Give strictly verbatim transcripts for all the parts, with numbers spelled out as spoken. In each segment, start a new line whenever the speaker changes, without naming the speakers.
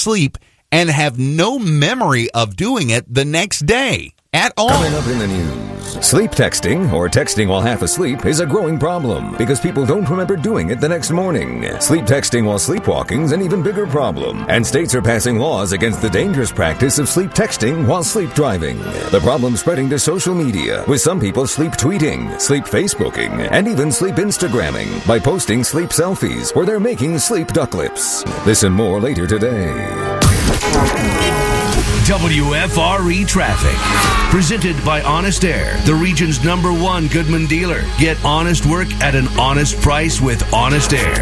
sleep and have no memory of doing it the next day at all.
Coming up in the news, sleep texting or texting while half asleep is a growing problem because people don't remember doing it the next morning. Sleep texting while sleepwalking is an even bigger problem, and states are passing laws against the dangerous practice of sleep texting while sleep driving. The problem's spreading to social media, with some people sleep tweeting, sleep Facebooking, and even sleep Instagramming by posting sleep selfies where they're making sleep duck lips. This and more later today.
W F R E Traffic. Presented by Honest Air, the region's number one Goodman dealer. Get honest work at an honest price with Honest Air.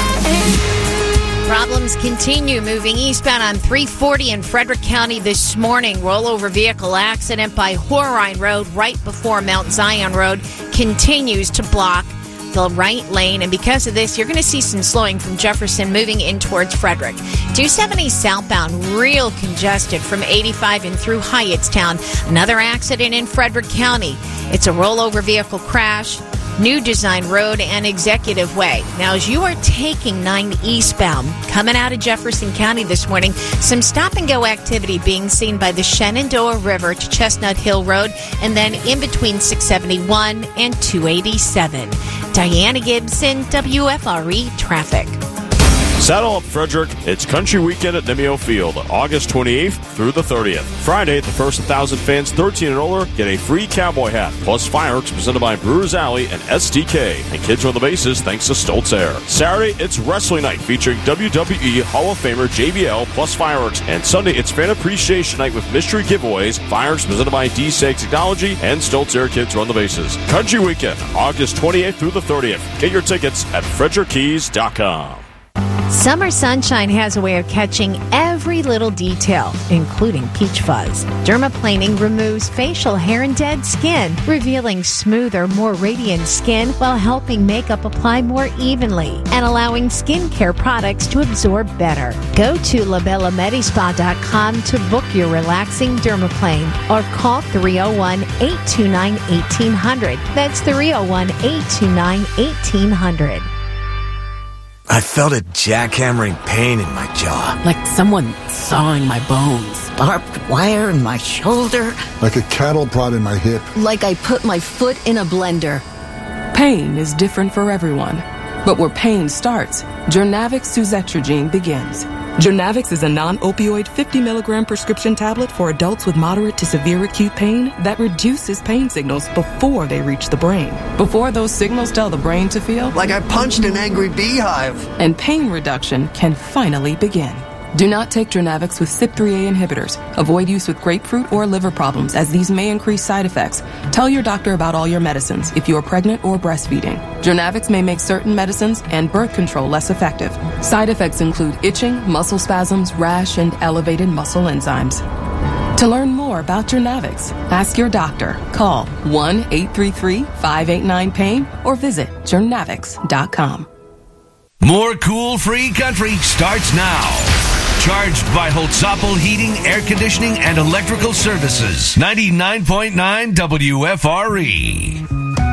Problems continue moving eastbound on three forty in Frederick County this morning. Rollover vehicle accident by Horine Road right before Mount Zion Road continues to block the right lane, and because of this, you're going to see some slowing from Jefferson moving in towards Frederick. two seventy southbound, real congested from eighty-five and through Hyattstown. Another accident in Frederick County. It's a rollover vehicle crash, New Design Road and Executive Way. Now, as you are taking nine eastbound, coming out of Jefferson County this morning, some stop-and-go activity being seen by the Shenandoah River to Chestnut Hill Road, and then in between six seventy-one and two eighty-seven. Diana Gibson, W F R E Traffic.
Saddle up, Frederick. It's Country Weekend at Nimio Field, August twenty-eighth through the thirtieth. Friday, the first one thousand fans thirteen and older get a free cowboy hat, plus fireworks presented by Brewers Alley and S T K. And kids run the bases thanks to Stoltz Air. Saturday, it's Wrestling Night featuring W W E Hall of Famer J B L plus fireworks. And Sunday, it's Fan Appreciation Night with mystery giveaways, fireworks presented by D S A G Technology, and Stoltz Air. Kids run the bases. Country Weekend, August twenty-eighth through the thirtieth. Get your tickets at Frederick Keys dot com.
Summer Sunshine has a way of catching every little detail, including peach fuzz. Dermaplaning removes facial hair and dead skin, revealing smoother, more radiant skin while helping makeup apply more evenly and allowing skincare products to absorb better. Go to la bella medi spa dot com to book your relaxing dermaplane or call three oh one, eight two nine, eighteen hundred. That's three oh one, eight two nine, eighteen hundred.
I felt a jackhammering pain in my jaw.
Like someone sawing my bones.
Barbed wire in my shoulder.
Like a cattle prod in my hip.
Like I put my foot in a blender.
Pain is different for everyone. But where pain starts, Jurnavix suzetrigine begins. Jurnavix is a non-opioid fifty milligram prescription tablet for adults with moderate to severe acute pain that reduces pain signals before they reach the brain. Before those signals tell the brain to feel
like I punched an angry beehive.
And pain reduction can finally begin. Do not take Jurnavix with C Y P three A inhibitors. Avoid use with grapefruit or liver problems, as these may increase side effects. Tell your doctor about all your medicines if you are pregnant or breastfeeding. Jurnavix may make certain medicines and birth control less effective. Side effects include itching, muscle spasms, rash, and elevated muscle enzymes. To learn more about Jurnavix, ask your doctor. Call one eight three three, five eight nine, pain or visit Jurnavix dot com.
More cool free country starts now. Charged by Holtzapfel Heating, Air Conditioning, and Electrical Services. ninety-nine point nine W F R E.